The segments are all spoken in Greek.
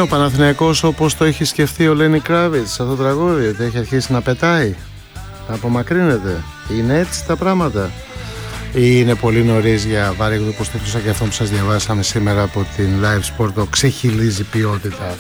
ο Παναθηναϊκός όπως το έχει σκεφτεί ο Λένι Κράβιτς αυτό το τραγούδι, ότι έχει αρχίσει να πετάει, να απομακρύνεται? Είναι έτσι τα πράγματα ή είναι πολύ νωρίς για βάρη που στήχλωσα και αυτό που σας διαβάσαμε σήμερα από την Live Sport, το ξεχυλίζει ποιότητα,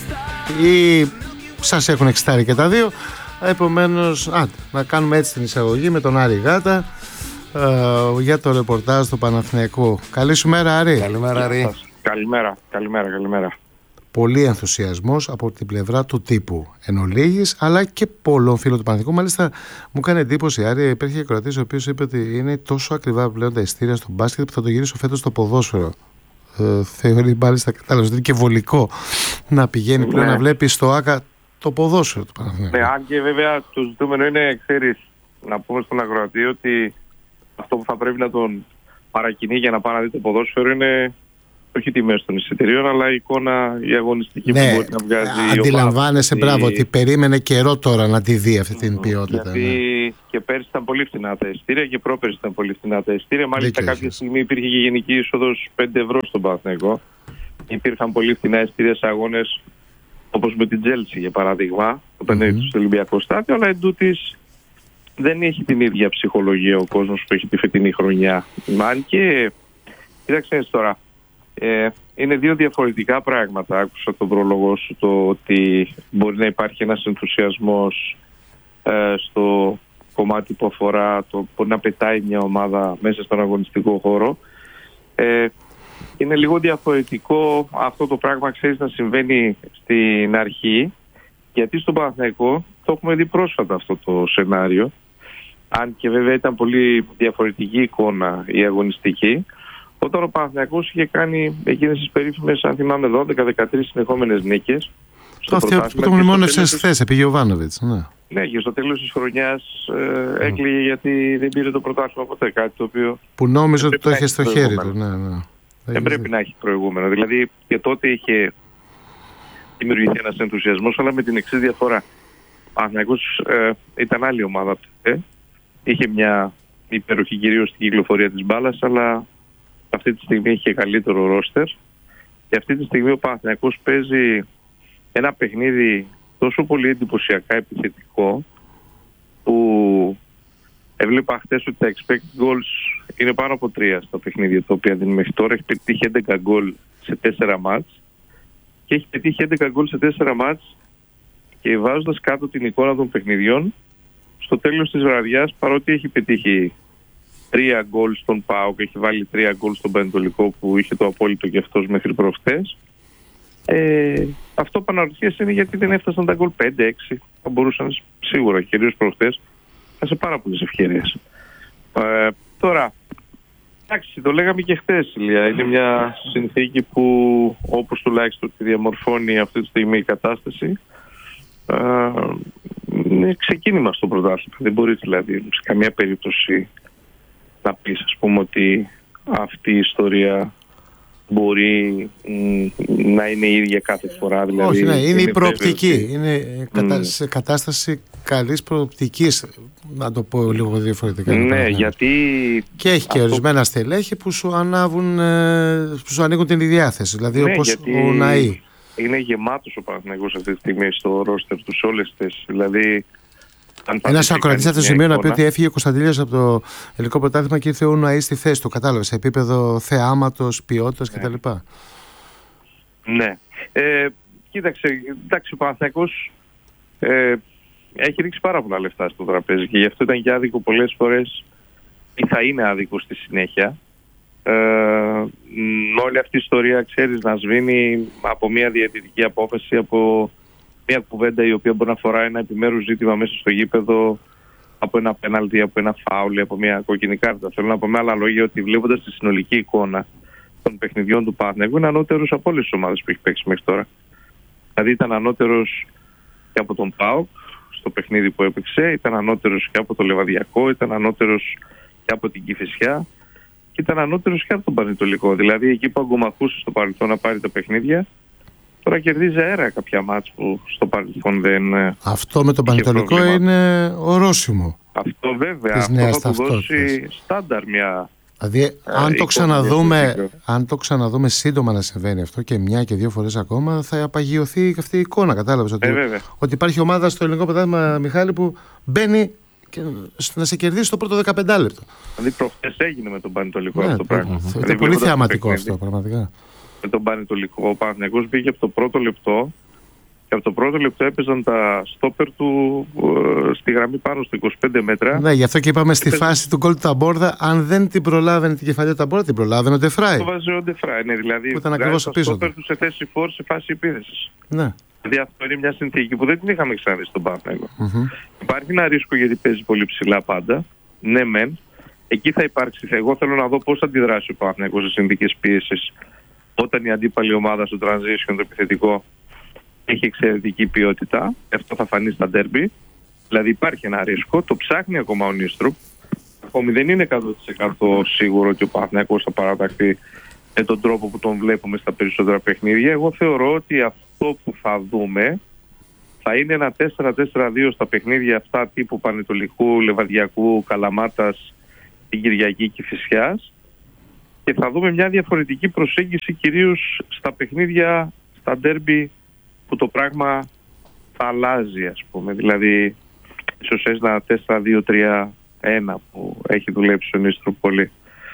ή σας έχουν εξητάρει και τα δύο? Επομένως, να κάνουμε έτσι την εισαγωγή με τον Άρη Γάτα για το ρεπορτάζ του Παναθηναϊκού. Καλή σου μέρα, Άρη. Καλημέρα, Άρη. Καλημέρα. Πολύ ενθουσιασμός από την πλευρά του τύπου εν ολίγης, αλλά και πολλών φίλων του Παναθηναϊκού. Μάλιστα, μου έκανε εντύπωση, Άρη, υπήρχε ακροατής ο οποίος είπε ότι είναι τόσο ακριβά πλέον τα ειστήρια στο μπάσκετ που θα το γυρίσω φέτος στο ποδόσφαιρο. Θεωρεί μάλιστα, κατάλαβες, ότι είναι και βολικό να πηγαίνει πλέον να βλέπει στο ΆΚΑ το ποδόσφαιρο του Παναθηναϊκού. Ναι, αν και βέβαια το ζητούμενο είναι, ξέρεις, να πούμε στον ακροατή ότι αυτό που θα πρέπει να τον παρακινεί για να πάει να δει το ποδόσφαιρο είναι όχι τιμές των εισιτηρίων, αλλά η εικόνα, η αγωνιστική που μπορεί να βγάζει. Αντιλαμβάνεσαι, μπράβο, ότι περίμενε καιρό τώρα να τη δει αυτή την ποιότητα. Γιατί και πέρσι ήταν πολύ φθηνά τα εισιτήρια και πρόπερσι ήταν πολύ φθηνά τα εισιτήρια. Μάλιστα, κάποια στιγμή υπήρχε και γενική είσοδος 5 ευρώ στον Παναθηναϊκό. Υπήρχαν πολύ φθηνά εισιτήρια σε αγώνες όπως με την Chelsea, για παράδειγμα, όταν είναι στο Ολυμπιακό Στάδιο, αλλά εντούτοις δεν έχει την ίδια ψυχολογία ο κόσμος που έχει τη φετινή χρονιά. Αν και, κοίταξε τώρα, είναι δύο διαφορετικά πράγματα. Άκουσα τον πρόλογο σου, το ότι μπορεί να υπάρχει ένας ενθουσιασμός στο κομμάτι που αφορά το μπορεί να πετάει μια ομάδα μέσα στον αγωνιστικό χώρο. Είναι λίγο διαφορετικό αυτό το πράγμα, ξέρεις, να συμβαίνει στην αρχή, γιατί στον Παναθηναϊκό το έχουμε δει πρόσφατα αυτό το σενάριο, αν και βέβαια ήταν πολύ διαφορετική εικόνα η αγωνιστική, όταν ο Παναθηναϊκός είχε κάνει εκείνες τις περίφημες, αν θυμάμαι, 12-13 συνεχόμενες νίκες. Αυτό που το μνημόνευσες χθες επί Γιοβάνοβιτς. Ναι, και στο τέλος της χρονιάς έκλειγε γιατί δεν πήρε το πρωτάθλημα ποτέ, κάτι το οποίο που νόμιζε ότι το είχε στο χέρι του. Δεν πρέπει να έχει προηγούμενο. Δηλαδή και τότε είχε δημιουργηθεί ένας ενθουσιασμός, αλλά με την εξής διαφορά. Ο Παναθηναϊκός ήταν άλλη ομάδα τότε. Είχε μια υπεροχή κυρίως στην κυκλοφορία της μπάλας, αλλά αυτή τη στιγμή είχε καλύτερο ρόστερ. Και αυτή τη στιγμή ο Παναθηναϊκός παίζει ένα παιχνίδι τόσο πολύ εντυπωσιακά επιθετικό, που έβλεπα χτες ότι τα expected goals είναι πάνω από 3 στα παιχνίδια τα οποία δίνει μέχρι τώρα. Έχει πετύχει 11 γκολ σε 4 μάτς και έχει πετύχει 11 γκολ σε 4 μάτς, και βάζοντας κάτω την εικόνα των παιχνιδιών, στο τέλος της βραδιάς, παρότι έχει πετύχει 3 γκολ στον ΠΑΟΚ και έχει βάλει 3 γκολ στον Πανετολικό που είχε το απόλυτο και αυτός μέχρι προχτές, αυτό που αναρωτιέσαι είναι γιατί δεν έφτασαν τα γκολ 5-6. Θα μπορούσαν σίγουρα, κυρίως προχτές, σε πάρα πολλές ευκαιρίες. Τώρα, εντάξει, το λέγαμε και χθες, Ηλία. Είναι μια συνθήκη που, όπως τουλάχιστον τη διαμορφώνει αυτή τη στιγμή η κατάσταση, είναι ξεκίνημα στο πρωτάθλημα. Δεν μπορεί δηλαδή σε καμία περίπτωση να πεις, ας πούμε, ότι αυτή η ιστορία μπορεί να είναι η ίδια κάθε φορά. Δηλαδή, όχι, ναι, είναι η προοπτική. Είναι σε κατάσταση καλής προοπτικής, να το πω λίγο διαφορετικά. Ναι, γιατί... Και έχει και ορισμένα στελέχη που σου ανάβουν, που σου ανοίγουν την διάθεση. Δηλαδή, ναι, όπως ο Ναΐ. Είναι γεμάτος ο Παναθηναϊκός αυτή τη στιγμή στο ρόστερ του σε όλες τις. Δηλαδή, ένας ακροατής αυτό το σημείο να πει ότι έφυγε ο Κωνσταντίνιος από το ελληνικό πρωτάθλημα και ήρθε ο Ναΐ στη θέση του. Κατάλαβε, σε επίπεδο θεάματος, ποιότητας κτλ. Ναι. Κοίταξε, εντάξει, ο Παναθηναϊκός έχει ρίξει πάρα πολλά λεφτά στο τραπέζι και γι' αυτό ήταν και άδικο πολλές φορές, ή θα είναι άδικο στη συνέχεια. Όλη αυτή η ιστορία, ξέρεις, να σβήνει από μια διαιτητική απόφαση, από μια κουβέντα η οποία μπορεί να αφορά ένα επιμέρους ζήτημα μέσα στο γήπεδο, από ένα πέναλτι, από ένα φάουλ, από μια κόκκινη κάρτα. Θέλω να πω με άλλα λόγια ότι βλέποντας τη συνολική εικόνα των παιχνιδιών του Παναθηναϊκού, είναι ανώτερος από όλες τις ομάδες που έχει παίξει μέχρι τώρα. Δηλαδή ήταν ανώτερος και από τον ΠΑΟΚ στο παιχνίδι που έπαιξε, ήταν ανώτερος και από το Λεβαδιακό, ήταν ανώτερος και από την Κηφισιά και ήταν ανώτερος και από τον Πανετολικό. Δηλαδή εκεί που αγκομαχούσε στο παρελθόν να πάρει τα παιχνίδια, τώρα κερδίζει αέρα κάποια μάτς που στο παρελθόν δεν... Αυτό με τον Πανετολικό είναι ορόσημο. Αυτό βέβαια, αυτό θα του δώσει στάνταρ μια Δηλαδή, αν το ξαναδούμε σύντομα να συμβαίνει αυτό και μια και δύο φορές ακόμα, θα απαγιωθεί αυτή η εικόνα. Κατάλαβες ότι υπάρχει ομάδα στο ελληνικό πρωτάθλημα, Μιχάλη, που μπαίνει και να σε κερδίσει το πρώτο 15 λεπτό. Δηλαδή, προχθές έγινε με τον Πανετολικό αυτό το πράγμα. Είναι πολύ θεαματικό αυτό, πραγματικά. Με τον Πανετολικό, ο Παναθηναϊκός μπήκε από το πρώτο λεπτό. Και από το πρώτο λεπτό έπαιζαν τα στόπερ του στη γραμμή πάνω στα 25 μέτρα. Ναι, γι' αυτό και είπαμε στη φάση του γκολ του Ταμπόρδα, αν δεν την προλάβαινε την κεφαλιά του Ταμπόρδα, την προλάβαινε ο Ντεφράι. Το βάζει ο Ντεφράι, ναι, δηλαδή. Που ήταν ακριβώς πίσω. Στόπερ του σε θέση φόρ σε φάση επίθεσης. Ναι. Δηλαδή αυτό είναι μια συνθήκη που δεν την είχαμε ξαναδεί στον Παναθηναϊκό. Υπάρχει ένα ρίσκο γιατί παίζει πολύ ψηλά πάντα. Ναι, μεν. Εκεί θα υπάρξει. Εγώ θέλω να δω πώς θα αντιδράσει ο Παναθηναϊκός σε συνθήκες πίεσης όταν η αντίπαλη ομάδα στο transition, το επιθετικό, έχει εξαιρετική ποιότητα. Αυτό θα φανεί στα ντέρμπι. Δηλαδή υπάρχει ένα ρίσκο. Το ψάχνει ακόμα ο Νίστρουπ. Ακόμη δεν είναι 100% σίγουρο ότι ο Παναθηναϊκός θα παραταχθεί με τον τρόπο που τον βλέπουμε στα περισσότερα παιχνίδια. Εγώ θεωρώ ότι αυτό που θα δούμε θα είναι ένα 4-4-2 στα παιχνίδια αυτά τύπου Πανετολικού, Λεβαδιακού, Καλαμάτας, την Κυριακή και Κηφισιάς. Και θα δούμε μια διαφορετική προσέγγιση κυρίως στα παιχνίδια, στα ντέρμπι, που το πράγμα θα αλλάζει, ας πούμε. Δηλαδή, ίσως ένα 4-2-3-1 που έχει δουλέψει ο Νίστρουπ πολύ.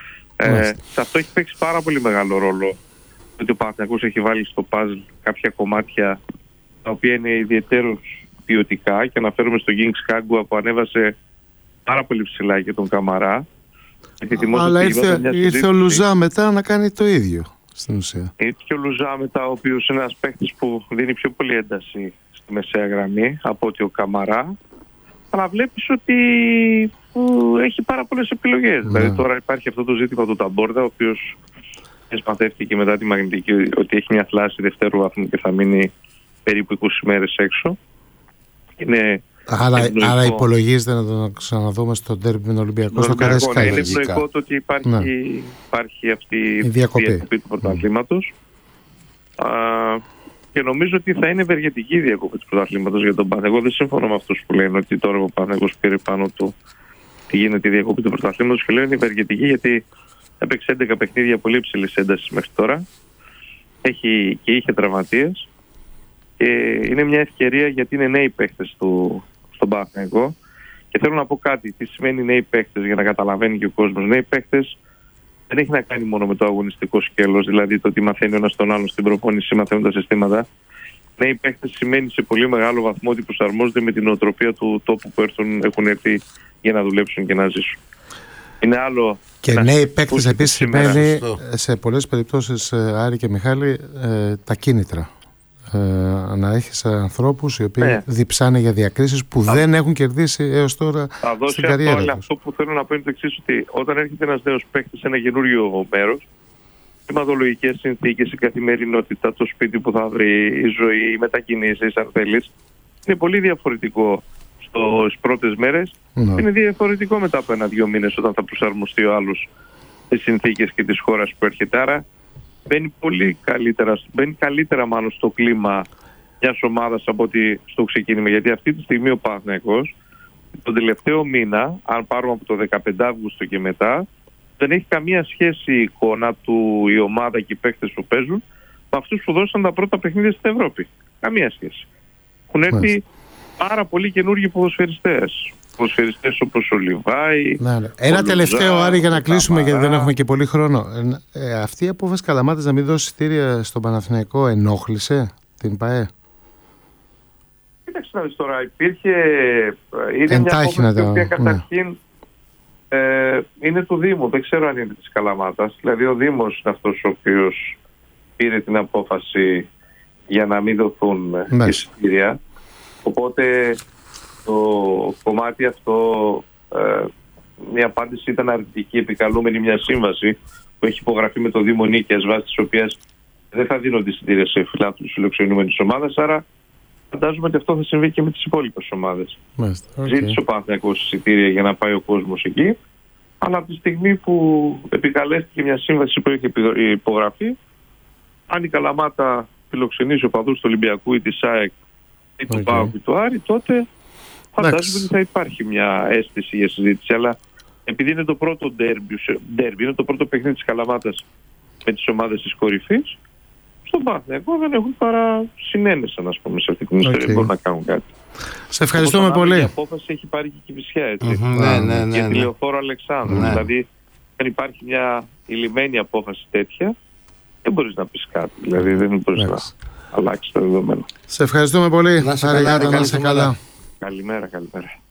Σε αυτό έχει παίξει πάρα πολύ μεγάλο ρόλο ότι ο Παναθηναϊκός έχει βάλει στο παζλ κάποια κομμάτια τα οποία είναι ιδιαιτέρως ποιοτικά, και αναφέρομαι στο Γκίνγκς Κάγκουα που ανέβασε πάρα πολύ ψηλά και τον Καμαρά. Αλλά ήρθε ο Λουζά μετά να κάνει το ίδιο. Στην ουσία. Και ο Λουζά μετά, ο οποίος είναι ένας παίκτης που δίνει πιο πολύ ένταση στη μεσαία γραμμή από ότι ο Καμαρά. Αλλά βλέπεις ότι έχει πάρα πολλές επιλογές. Δηλαδή τώρα υπάρχει αυτό το ζήτημα του Ταμπόρδα, ο οποίος εσπαθεύτηκε μετά τη μαγνητική ότι έχει μια θλάση δευτέρου βαθμού και θα μείνει περίπου 20 μέρες έξω. Άρα υπολογίζεται να τον ξαναδούμε στο ντέρμπι με τον Ολυμπιακό στο Καραϊσκάκι. Είναι ευνοϊκό το ότι υπάρχει αυτή η διακοπή του πρωταθλήματος. Και νομίζω ότι θα είναι ευεργετική η διακοπή του πρωταθλήματος για τον Παναθηναϊκό. Εγώ δεν συμφωνώ με αυτούς που λένε ότι τώρα ο Παναθηναϊκός πήρε πάνω του τι γίνεται η διακοπή του πρωταθλήματος, και λέω είναι ευεργετική γιατί έπαιξε 11 παιχνίδια πολύ υψηλής έντασης μέχρι τώρα. Είχε τραυματίες. Και είναι μια ευκαιρία γιατί είναι νέοι παίχτες στον Παναθηναϊκό. Και θέλω να πω κάτι, τι σημαίνει νέοι παίχτες για να καταλαβαίνει και ο κόσμος. Νέοι παίχτες δεν έχει να κάνει μόνο με το αγωνιστικό σκέλος, δηλαδή το ότι μαθαίνει ο ένας τον άλλον στην προπόνηση, μαθαίνουν τα συστήματα. Νέοι παίχτες σημαίνει σε πολύ μεγάλο βαθμό ότι προσαρμόζονται με την νοοτροπία του τόπου που έχουν έρθει για να δουλέψουν και να ζήσουν. Είναι άλλο. Και νέοι παίκτες επίσης σημαίνει σε πολλές περιπτώσεις, Άρη και Μιχάλη, τα κίνητρα. Να έχεις ανθρώπους οι οποίοι διψάνε για διακρίσεις που δεν έχουν κερδίσει έως τώρα στην καριέρα τους. Αυτό που θέλω να πω είναι το εξής, ότι όταν έρχεται ένας νέος παίκτης σε ένα καινούριο μέρος, κλιματολογικές συνθήκες, η καθημερινότητα, το σπίτι που θα βρει, η ζωή, οι μετακινήσεις, αν θέλεις, είναι πολύ διαφορετικό στις πρώτες μέρες. Είναι διαφορετικό μετά από 1-2 μήνες όταν θα προσαρμοστεί ο άλλος στις συνθήκες και της χώρας που έρχεται. Άρα μπαίνει καλύτερα μάλλον στο κλίμα μιας ομάδας από ότι στο ξεκίνημα. Γιατί αυτή τη στιγμή ο Παναθηναϊκός τον τελευταίο μήνα, αν πάρουμε από το 15 Αύγουστο και μετά, δεν έχει καμία σχέση η εικόνα του, η ομάδα και οι παίκτες που παίζουν με αυτούς που δώσαν τα πρώτα παιχνίδια στην Ευρώπη. Καμία σχέση. Έχουν έρθει πάρα πολλοί καινούργιοι ποδοσφαιριστές. Ποδοσφαιριστές όπως ο Λιβάη. Ένα τελευταίο, Άρη, για να κλείσουμε, γιατί δεν έχουμε και πολύ χρόνο. Αυτή η απόφαση Καλαμάτας να μην δώσει εισιτήρια στον Παναθηναϊκό ενόχλησε την ΠΑΕ? Κοίταξε να δεις τώρα, είναι μια απόφαση που καταρχήν είναι του Δήμου, δεν ξέρω αν είναι της Καλαμάτας. Δηλαδή ο Δήμος είναι αυτός ο οποίος πήρε την απόφαση για να μην δοθούν εισιτήρια. Οπότε το κομμάτι αυτό, μια απάντηση ήταν αρνητική, επικαλούμενη μια σύμβαση που έχει υπογραφεί με το Δήμο Νίκαιας, βάσει της οποίας δεν θα δίνονται εισιτήρια σε φιλάθλους φιλοξενούμενης ομάδας. Άρα φαντάζομαι ότι αυτό θα συμβεί και με τις υπόλοιπες ομάδες. Ζήτησε ο Παναθηναϊκός εισιτήρια για να πάει ο κόσμος εκεί, αλλά από τη στιγμή που επικαλέστηκε μια σύμβαση που έχει υπογραφεί, αν η Καλαμάτα φιλοξενήσει οπαδούς του Ολυμπιακού ή της ΑΕΚ ή του ΠΑΟΚ ή του Άρη, τότε φαντάζομαι ότι θα υπάρχει μια αίσθηση για συζήτηση. Αλλά επειδή είναι το πρώτο ντέρμπι, είναι το πρώτο παιχνίδι της Καλαμάτας με τις ομάδες της κορυφής, στον Παναθηναϊκό δεν έχουν παρά συνένεση, ας πούμε, σε αυτή την ιστορία. Δεν μπορούν να κάνουν κάτι. Σε ευχαριστούμε πολύ. Η απόφαση έχει πάρει και η Κηφισιά, έτσι. Ναι. Και τη Λεωφόρο Αλεξάνδρου. Ναι. Δηλαδή, αν υπάρχει μια ηλυμένη απόφαση τέτοια, δεν μπορείς να πεις κάτι. Δηλαδή, δεν μπορείς να αλλάξεις τα δεδομένα. Σε ευχαριστούμε πολύ. Να σε καλά. Καλημέρα.